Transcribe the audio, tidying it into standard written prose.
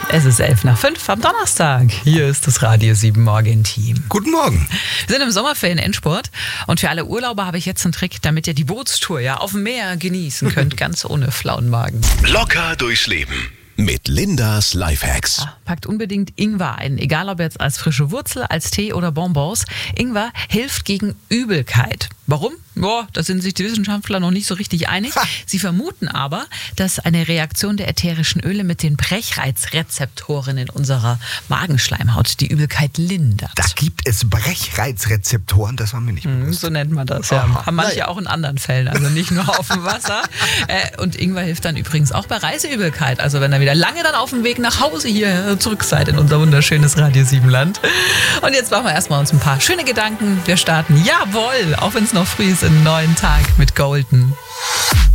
Es ist 11:05 am Donnerstag. Hier ist das Radio 7 Morgen-Team. Guten Morgen. Wir sind im Sommerferien-Endspurt und für alle Urlauber habe ich jetzt einen Trick, damit ihr die Bootstour auf dem Meer genießen könnt, ganz ohne flauen Magen. Locker durchs Leben mit Lindas Lifehacks. Packt unbedingt Ingwer ein, egal ob jetzt als frische Wurzel, als Tee oder Bonbons. Ingwer hilft gegen Übelkeit. Warum? Ja, da sind sich die Wissenschaftler noch nicht so richtig einig. Sie vermuten aber, dass eine Reaktion der ätherischen Öle mit den Brechreizrezeptoren in unserer Magenschleimhaut die Übelkeit lindert. Da gibt es Brechreizrezeptoren, das war mir nicht bewusst. So nennt man das, ja. Aha. Haben manche auch in anderen Fällen, also nicht nur auf dem Wasser. Und Ingwer hilft dann übrigens auch bei Reiseübelkeit. Also wenn ihr wieder lange dann auf dem Weg nach Hause hier zurück seid in unser wunderschönes Radio 7 Land. Und jetzt machen wir erstmal uns ein paar schöne Gedanken. Wir starten, jawohl, auch wenn es noch früh ist, in einen neuen Tag mit Golden.